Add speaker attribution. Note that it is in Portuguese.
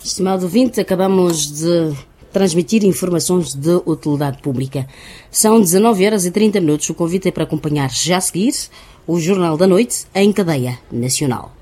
Speaker 1: Estimado ouvinte, acabamos de transmitir informações de utilidade pública. São 19h30. O convite é para acompanhar já a seguir o Jornal da Noite em cadeia nacional.